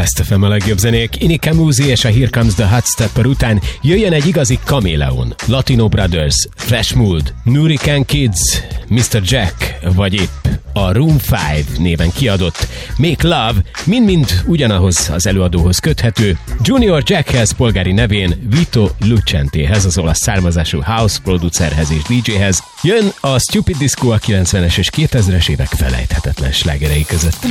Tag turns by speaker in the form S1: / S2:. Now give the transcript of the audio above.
S1: Best FM a legjobb zenék. Inika Muzi és a Here Comes the Hot Stepper után jöjjön egy igazi Chameleon, Latino Brothers, Fresh Mood, Nurican Kids, Mr. Jack, vagy épp a Room 5 néven kiadott Make Love, mind-mind ugyanahoz az előadóhoz köthető, Junior Jackhez polgári nevén Vito Lucentéhez, az olasz származású house producerhez és DJ-hez. Jön a Stupid Disco a 90-es és 2000-es évek felejthetetlen slágerei között.